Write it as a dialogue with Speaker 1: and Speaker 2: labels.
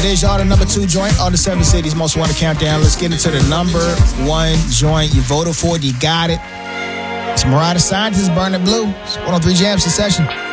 Speaker 1: It is y'all the number 2 joint on the 7 Cities Most Wanted Countdown. Let's get into the number 1 joint. You voted for it, you got it. It's Mariah the Scientist, Burn It Blue. It's 103 Jam Session.